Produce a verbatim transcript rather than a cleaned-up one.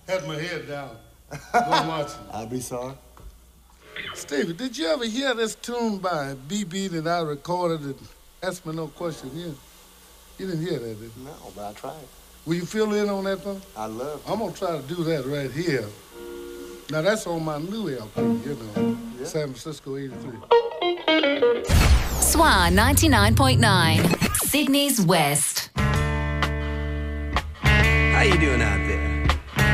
Had my head down. Go watch it. I'll be sorry. Stevie, did you ever hear this tune by B B that I recorded and Ask Me No Question here? You didn't hear that, did you? No, but I tried. Will you fill in on that one? I love it. I'm going to try to do that right here. Now, that's on my new L P, you know, yeah. San Francisco eighty-three. S W A ninety-nine point nine, Sydney's West. How you doing out there?